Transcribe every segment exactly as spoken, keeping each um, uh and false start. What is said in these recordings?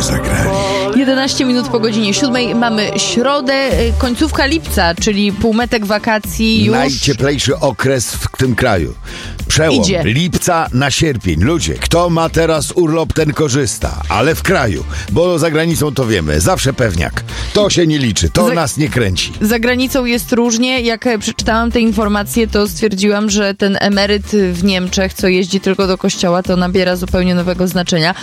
żeśmy zagrali. jedenaście minut po godzinie siódmej mamy środę, końcówka lipca, czyli półmetek wakacji już. Najcieplejszy okres w tym kraju. Przełom Idzie. lipca na sierpień. Ludzie, kto ma teraz urlop, ten korzysta. Ale w kraju, bo za granicą to wiemy, zawsze pewniak. To się nie liczy, to Za- nas nie kręci. Za granicą jest różnie. Jak e, przeczytałam te informacje, to stwierdziłam, że ten emeryt w Niemczech, co jeździ tylko do kościoła, to nabiera zupełnie nowego znaczenia.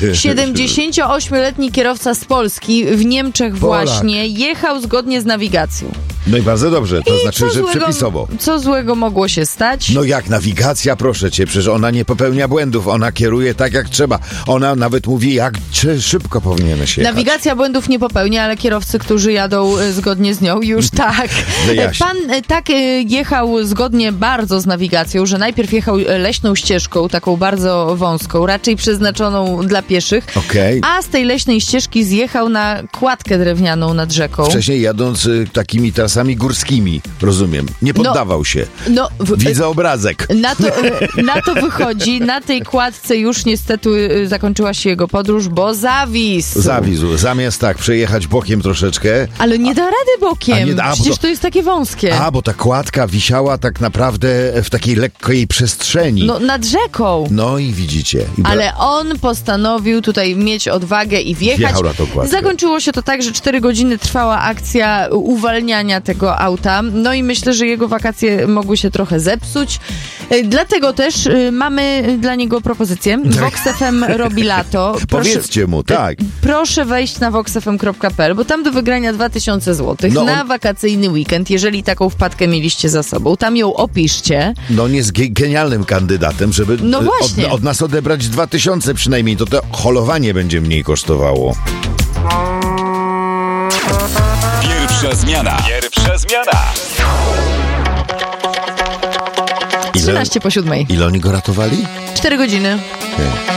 siedemdziesięcioośmioletni kierowca z Polski w Niemczech Polak. właśnie jechał zgodnie z nawigacją. No i bardzo dobrze, to I znaczy, co że złego, przepisowo. Co złego mogło się stać? No jak nawigacja, proszę cię, przecież ona nie popełnia błędów, ona kieruje tak jak trzeba. Ona nawet mówi, jak czy szybko powinieneś jechać. Nawigacja błędów nie popełnia, ale kierowcy, którzy jadą e, zgodnie z nią, już tak. Wyjaśnij. Pan e, tak e, jechał zgodnie bardzo z nawigacją, że najpierw jechał e, leśną ścieżką, taką bardzo wąską, raczej przeznaczoną dla pieszych, Okej. a z tej leśnej ścieżki zjechał na kładkę drewnianą nad rzeką. Wcześniej jadąc y, takimi trasami górskimi, rozumiem, nie poddawał się. No, w, Widzę obrazek. Na to, e, na to wychodzi, na tej kładce już niestety e, zakończyła się jego podróż, bo zawisł. Zawisł. Zamiast tak przejechać bokiem troszeczkę. Ale nie da rady bokiem, A nie da- a, bo przecież to- to jest takie wąskie. A, bo ta kładka wisiała tak naprawdę w takiej lekkiej przestrzeni. No nad rzeką. No i widzicie. I bra- Ale on postanowił tutaj mieć odwagę i wjechać. Wjechał na tą kładkę. Zakończyło się to tak, że cztery godziny trwała akcja uwalniania tego auta. No i myślę, że jego wakacje mogły się trochę zepsuć. E, Dlatego też e, mamy dla niego propozycję. Vox F M robi lato. Powiedzcie mu, tak. e, Proszę wejść na vox f m kropka p l, bo tam do wygrania dwa tysiące złotych No on- na wakacyjny weekend, jeżeli taką wpadkę mieliście za sobą. Tam ją opiszcie. No on jest ge- genialnym kandydatem, żeby No y, właśnie. od, od nas odebrać dwa tysiące przynajmniej. To to holowanie będzie mniej kosztowało. Pierwsza zmiana. Pierwsza zmiana. Ile, trzynaście po siódmej. ile oni go ratowali? cztery godziny. Nie.